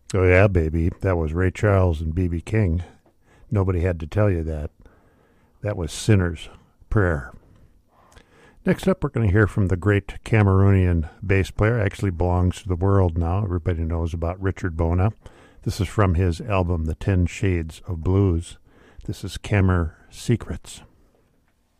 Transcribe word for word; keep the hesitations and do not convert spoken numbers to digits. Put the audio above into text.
Oh, yeah, baby. That was Ray Charles and B B. King. Nobody had to tell you that. That was Sinner's Prayer. Next up, we're going to hear from the great Cameroonian bass player. Actually belongs to the world now. Everybody knows about Richard Bona. This is from his album, The Ten Shades of Blues. This is Camer Secrets.